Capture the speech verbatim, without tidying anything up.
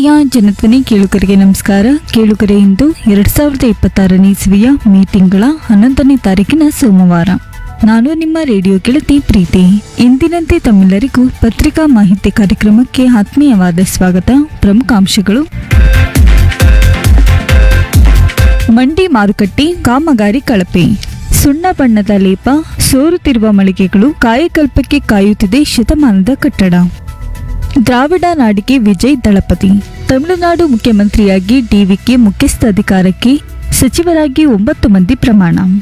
ಪ್ರಿಯ ಜನಧ್ವನಿ ಕೇಳುಗರಿಗೆ ನಮಸ್ಕಾರ. ಕೇಳುಗರೆ, ಇಂದು ಎರಡ್ ಸಾವಿರದ ಇಪ್ಪತ್ತಾರನೇ ಇಸವಿಯ ಮೇ ತಿಂಗಳ ಹನ್ನೊಂದನೇ ತಾರೀಕಿನ ಸೋಮವಾರ. ನಾನು ನಿಮ್ಮ ರೇಡಿಯೋ ಗೆಳತಿ ಪ್ರೀತಿ. ಎಂದಿನಂತೆ ತಮ್ಮೆಲ್ಲರಿಗೂ ಪತ್ರಿಕಾ ಮಾಹಿತಿ ಕಾರ್ಯಕ್ರಮಕ್ಕೆ ಆತ್ಮೀಯವಾದ ಸ್ವಾಗತ. ಪ್ರಮುಖಾಂಶಗಳು: ಮಂಡಿ ಮಾರುಕಟ್ಟೆ ಕಾಮಗಾರಿ ಕಳಪೆ, ಸುಣ್ಣ ಬಣ್ಣದ ಲೇಪ, ಸೋರುತ್ತಿರುವ ಮಳಿಗೆಗಳು, ಕಾಯಕಲ್ಪಕ್ಕೆ ಕಾಯುತ್ತಿದೆ ಶತಮಾನದ ಕಟ್ಟಡ. ದ್ರಾವಿಡ ನಾಡಿಗೆ ವಿಜಯ್ ದಳಪತಿ. ತಮಿಳುನಾಡು ಮುಖ್ಯಮಂತ್ರಿಯಾಗಿ ಡಿವಿಕೆ ಮುಖ್ಯಸ್ಥ ಅಧಿಕಾರಕ್ಕೆ, ಸಚಿವರಾಗಿ ಒಂಬತ್ತು ಮಂದಿ ಪ್ರಮಾಣ.